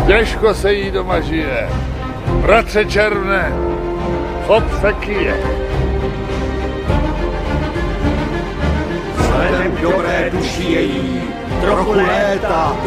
Těžko se jí doma žije. Bratře Červné, chod se kyje. Vzhledem k dobré duši její trochu léta